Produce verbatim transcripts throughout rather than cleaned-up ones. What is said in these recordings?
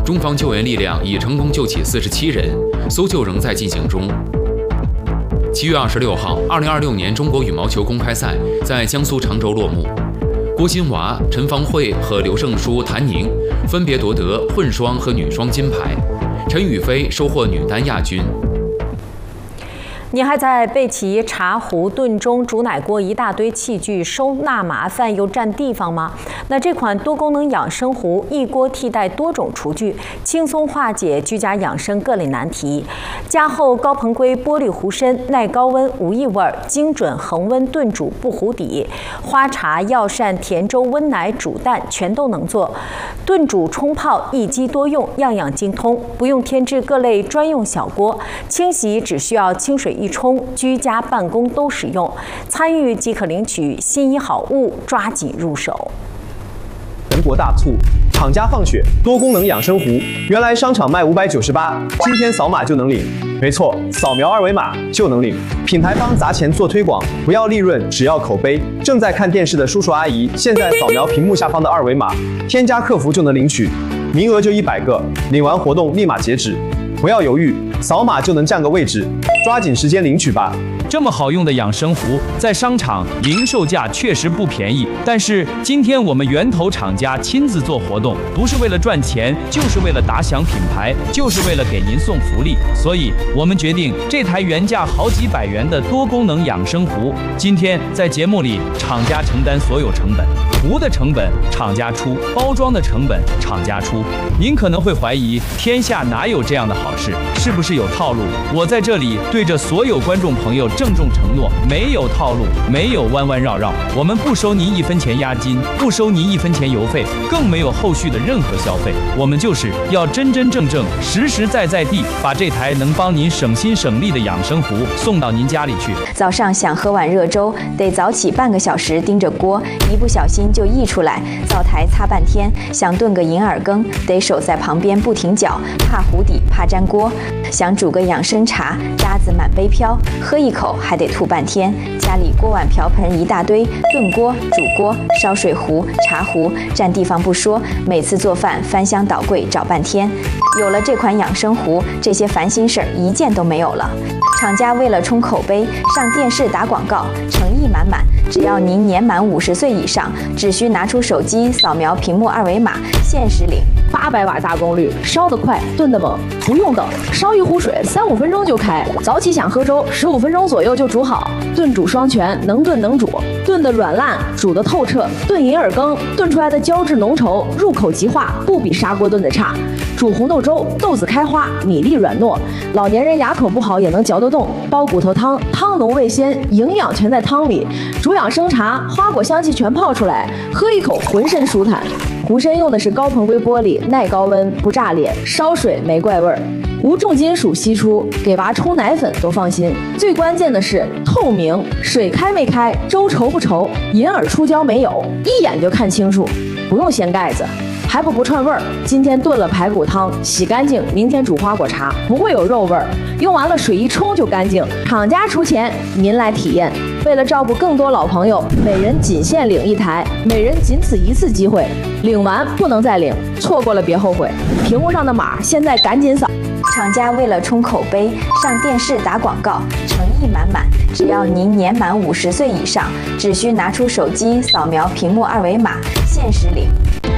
中方救援力量已成功救起四十七人，搜救仍在进行中。七月二十六号，二零二六年中国羽毛球公开赛在江苏常州落幕。郭欣娃、陈芳慧和刘胜书、谭宁分别夺得混双和女双金牌，陈雨菲收获女单亚军。 你还在备齐茶壶、炖盅、煮奶锅一大堆器具，收纳麻烦又占地方吗？那这款多功能养生壶一锅替代多种厨具，轻松化解居家养生各类难题。加厚高硼硅玻璃壶身，耐高温无异味，精准恒温炖煮不糊底。花茶、药膳、甜粥、温奶、煮蛋全都能做，炖煮冲泡一机多用，样样精通，不用添置各类专用小锅，清洗只需要清水一冲，居家办公都使用。参与即可领取心仪好物，抓紧入手。 全国大促，厂家放血多功能养生壶，原来商场卖五百九十八，今天扫码就能领。没错，扫描二维码就能领。品牌方砸钱做推广，不要利润，只要口碑。正在看电视的叔叔阿姨，现在扫描屏幕下方的二维码，添加客服就能领取，名额就一百个，领完活动立马截止。不要犹豫，扫码就能占个位置，抓紧时间领取吧。 这么好用的养生壶，在商场零售价确实不便宜，但是今天我们源头厂家亲自做活动，不是为了赚钱，就是为了打响品牌，就是为了给您送福利。所以我们决定，这台原价好几百元的多功能养生壶，今天在节目里厂家承担所有成本，壶的成本厂家出，包装的成本厂家出。您可能会怀疑，天下哪有这样的好事？是不是有套路？我在这里对着所有观众朋友郑重承诺，没有套路，没有弯弯绕绕，我们不收您一分钱押金，不收您一分钱邮费，更没有后续的任何消费。我们就是要真真正正、实实在在地把这台能帮您省心省力的养生壶送到您家里去。 早上想喝碗热粥，得早起半个小时盯着锅，一不小心就溢出来，灶台擦半天；想炖个银耳羹，得守在旁边不停搅，怕糊底，怕粘锅。想煮个养生茶，渣子满杯飘，喝一口还得吐半天。家里锅碗瓢盆一大堆，炖锅、煮锅、烧水壶、茶壶，占地方不说，每次做饭翻箱倒柜找半天。有了这款养生壶，这些烦心事儿一件都没有了。厂家为了冲口碑，上电视打广告，诚意满满。只要您年满五十岁以上，只需拿出手机扫描屏幕二维码，限时领。 八百瓦大功率，烧得快，炖得猛，不用等，烧一壶水三五分钟就开。早起想喝粥，十五分钟左右就煮好。炖煮双全，能炖能煮，炖得软烂，煮得透彻。炖银耳羹，炖出来的胶质浓稠，入口即化，不比砂锅炖的差。煮红豆粥，豆子开花，米粒软糯，老年人牙口不好也能嚼得动。煲骨头汤，汤浓味鲜，营养全在汤里。煮养生茶，花果香气全泡出来，喝一口浑身舒坦。壶身用的是高硼硅玻璃，耐高温，不炸裂，烧水没怪味儿，无重金属析出，给娃冲奶粉都放心。最关键的是透明，水开没开，粥稠不稠，银耳出胶没有，一眼就看清楚，不用掀盖子。还不不串味儿，今天炖了排骨汤，洗干净，明天煮花果茶，不会有肉味儿。用完了水一冲就干净，厂家出钱，您来体验。为了照顾更多老朋友，每人仅限领一台，每人仅此一次机会，领完不能再领，错过了别后悔。屏幕上的码现在赶紧扫。 厂家为了冲口碑，上电视打广告，诚意满满。只要您年满五十岁以上，只需拿出手机扫描屏幕二维码，限时领。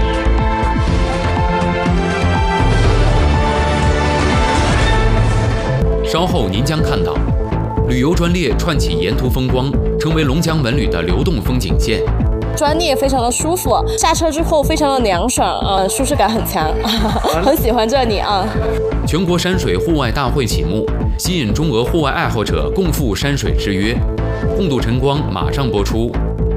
稍后您将看到，旅游专列串起沿途风光，成为龙江文旅的流动风景线。 专列非常的舒服，下车之后非常的凉爽，呃，舒适感很强，很喜欢这里啊。 全国山水户外大会启幕，吸引中俄户外爱好者共赴山水之约，共度晨光马上播出。